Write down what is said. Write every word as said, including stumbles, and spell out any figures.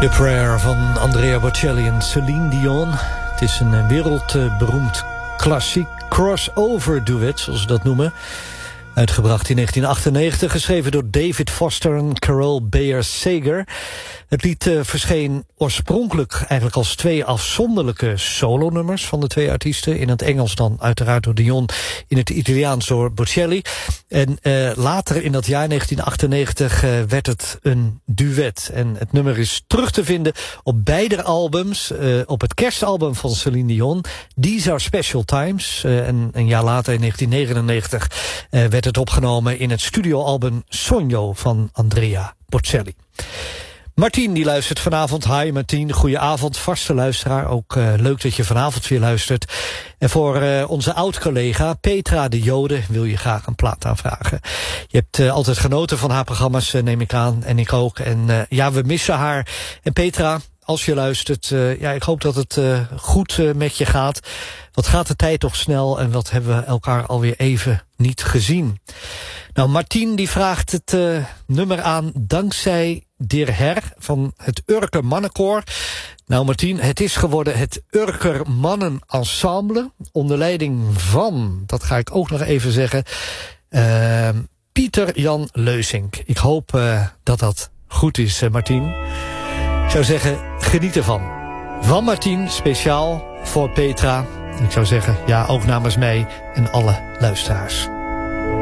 The Prayer van Andrea Bocelli en Celine Dion. Het is een wereldberoemd klassiek crossover duet, zoals ze dat noemen. Uitgebracht in negentien achtennegentig, geschreven door David Foster en Carole Bayer Sager. Het lied uh, verscheen oorspronkelijk eigenlijk als twee afzonderlijke solonummers van de twee artiesten. In het Engels dan uiteraard door Dion, in het Italiaans door Bocelli. En uh, later in dat jaar negentien achtennegentig uh, werd het een duet. En het nummer is terug te vinden op beide albums. Uh, op het kerstalbum van Celine Dion, These Are Special Times. Uh, en een jaar later in negentien negenennegentig uh, werd het opgenomen in het studioalbum Sogno van Andrea Bocelli. Martien die luistert vanavond. Hi Martien, goedenavond, vaste luisteraar. Ook uh, leuk dat je vanavond weer luistert. En voor uh, onze oud-collega Petra de Jode wil je graag een plaat aanvragen. Je hebt uh, altijd genoten van haar programma's, uh, neem ik aan, en ik ook. En uh, ja, we missen haar. En Petra, als je luistert, uh, ja, ik hoop dat het uh, goed uh, met je gaat. Wat gaat de tijd toch snel en wat hebben we elkaar alweer even niet gezien. Nou, Martien die vraagt het uh, nummer aan Dankzij Der Her van het Urker Mannenkoor. Nou Martien, het is geworden het Urker Mannen Ensemble onder leiding van, dat ga ik ook nog even zeggen, uh, Pieter Jan Leusink. Ik hoop uh, dat dat goed is, uh, Martien. Ik zou zeggen, geniet ervan. Van Martien, speciaal voor Petra. Ik zou zeggen, ja, ook namens mij en alle luisteraars.